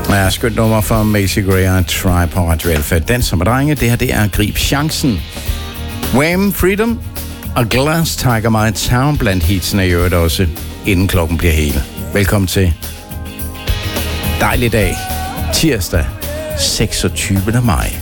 Ja, skønt nummer fra Macy Gray og Try på Radio Alpha. Danser med drenge, det her det er Grib Chancen. Wham! Freedom og Glass Tiger My Town blandt hitsene i øvrigt også, inden klokken bliver hele. Velkommen til. Dejlig dag. Tirsdag, 26. maj.